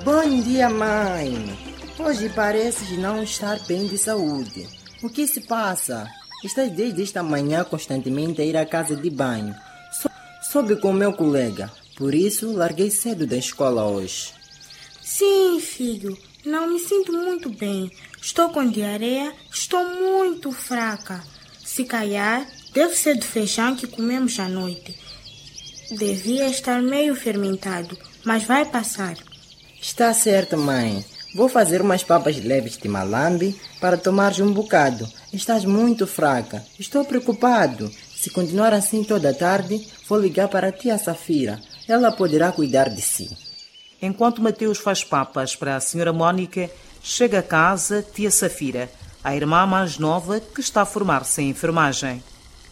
Bom dia, mãe. Hoje pareces não estar bem de saúde. O que se passa? Estás desde esta manhã constantemente a ir à casa de banho. Soube com o meu colega. Por isso, larguei cedo da escola hoje. Sim, filho. Não me sinto muito bem. Estou com diarreia. Estou muito fraca. Se calhar, deve ser do feijão que comemos à noite. Devia estar meio fermentado, mas vai passar. Está certo, mãe. Vou fazer umas papas leves de malambe para tomares um bocado. Estás muito fraca. Estou preocupado. Se continuar assim toda a tarde, vou ligar para a tia Safira. Ela poderá cuidar de si. Enquanto Mateus faz papas para a senhora Mónica, chega a casa tia Safira, a irmã mais nova que está a formar-se em enfermagem.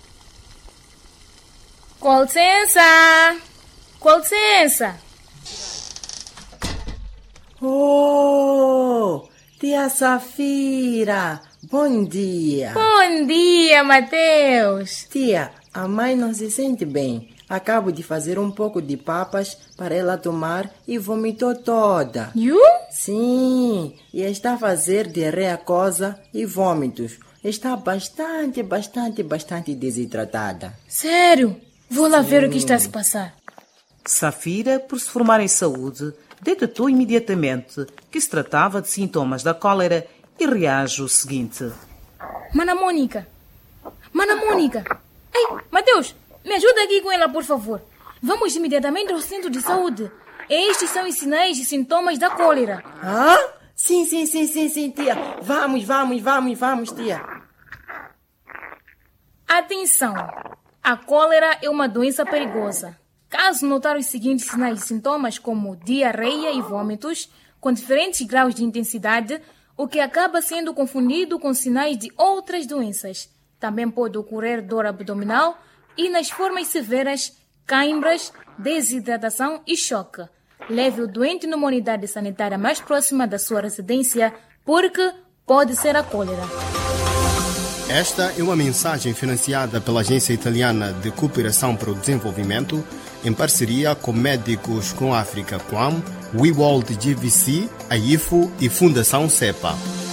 Com licença! Com licença! Oh, tia Safira! Bom dia! Bom dia, Mateus! Tia, a mãe não se sente bem. Acabo de fazer um pouco de papas para ela tomar e vomitou toda. You? Sim, e está a fazer diarreia aquosa e vômitos. Está bastante desidratada. Sério? Vou lá ver o que está a se passar. Safira, por se formar em saúde, detectou imediatamente que se tratava de sintomas da cólera e reage o seguinte. Mana Mônica! Ei, Mateus, me ajuda aqui com ela, por favor. Vamos imediatamente ao centro de saúde. Estes são os sinais e sintomas da cólera. Ah? Sim, tia. Vamos, tia. Atenção! A cólera é uma doença perigosa. Caso notar os seguintes sinais e sintomas, como diarreia e vômitos, com diferentes graus de intensidade, o que acaba sendo confundido com sinais de outras doenças. Também pode ocorrer dor abdominal e, nas formas severas, cãibras, desidratação e choque. Leve o doente numa unidade sanitária mais próxima da sua residência, porque pode ser a cólera. Esta é uma mensagem financiada pela Agência Italiana de Cooperação para o Desenvolvimento, em parceria com Médicos com África QAM, WeWorld GVC, a IFO e Fundação CEPA.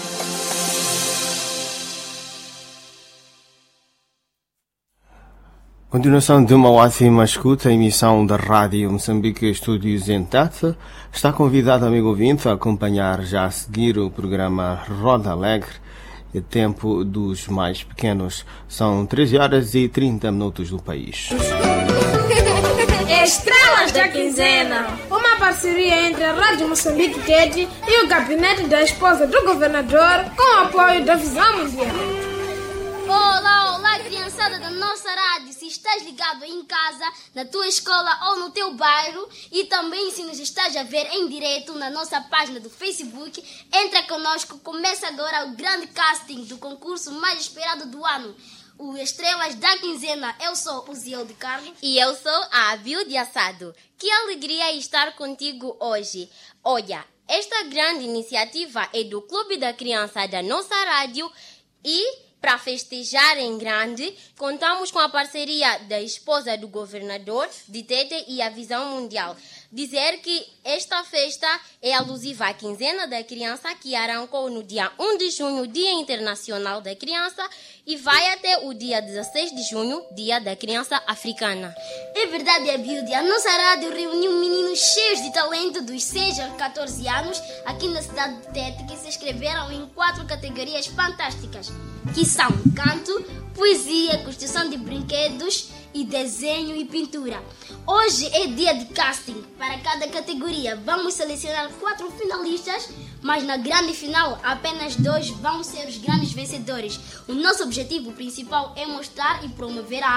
Continuação de uma ótima escuta, a emissão da Rádio Moçambique Estúdios em Tete. Está convidado, amigo ouvinte, a acompanhar já a seguir o programa Roda Alegre, e tempo dos mais pequenos. São 13 horas e 30 minutos do país. Estrelas da Quinzena, uma parceria entre a Rádio Moçambique TED e o gabinete da esposa do governador, com o apoio da Visão Mundial. Olá, criançada da nossa rádio. Se estás ligado aí em casa, na tua escola ou no teu bairro, e também se nos estás a ver em direto na nossa página do Facebook, entra connosco. Começa agora o grande casting do concurso mais esperado do ano, o Estrelas da Quinzena. Eu sou o Ziel de Carlos. E eu sou a Abil de Assado. Que alegria estar contigo hoje. Olha, esta grande iniciativa é do Clube da Criança da nossa rádio e, para festejar em grande, contamos com a parceria da esposa do governador, de Tete, e a Visão Mundial. Dizer que esta festa é alusiva à Quinzena da Criança, que arrancou no dia 1 de junho, Dia Internacional da Criança, e vai até o dia 16 de junho, Dia da Criança Africana. É verdade, Abilde. A nossa rádio reuniu meninos cheios de talento dos 6 a 14 anos aqui na cidade de Tete, que se inscreveram em 4 categorias fantásticas, que são canto, poesia, construção de brinquedos e desenho e pintura. Hoje é dia de casting para cada categoria. Vamos selecionar 4 finalistas, mas na grande final apenas 2 vão ser os grandes vencedores. O nosso objetivo principal é mostrar e promover a